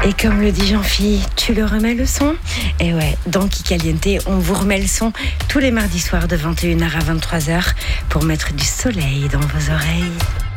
Et comme le dit Jean-Phi, tu le remets le son? Et ouais, dans Kikaliente, on vous remet le son tous les mardis soirs de 21h à 23h pour mettre du soleil dans vos oreilles.